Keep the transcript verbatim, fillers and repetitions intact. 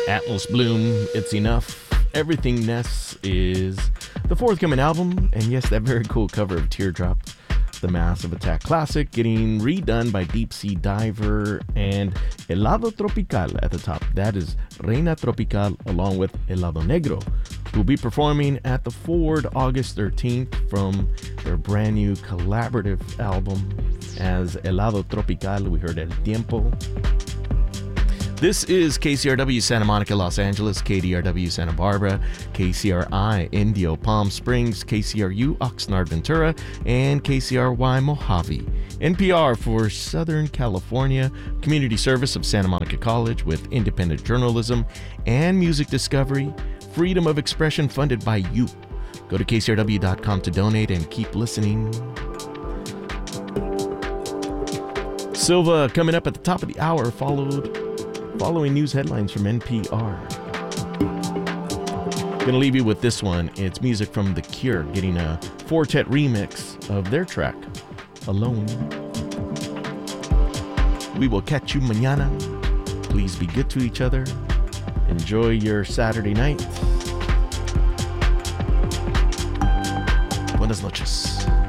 Atlas Bloom, It's Enough. Everything Ness is the forthcoming album, and yes, that very cool cover of Teardrop, the Massive Attack classic, getting redone by Deep Sea Diver, and Helado Tropical at the top. That is Reina Tropical along with Helado Negro, who will be performing at the Ford August thirteenth from their brand new collaborative album as Helado Tropical. We heard El Tiempo. This is K C R W Santa Monica, Los Angeles, K D R W Santa Barbara, K C R I Indio Palm Springs, K C R U Oxnard Ventura, and K C R Y Mojave. N P R for Southern California, community service of Santa Monica College with independent journalism and music discovery, freedom of expression funded by you. Go to K C R W dot com to donate and keep listening. Silva coming up at the top of the hour, followed following news headlines from N P R. Gonna leave you with this one. It's music from The Cure, getting a Fortet remix of their track, Alone. We will catch you mañana. Please be good to each other. Enjoy your Saturday night. Buenas noches.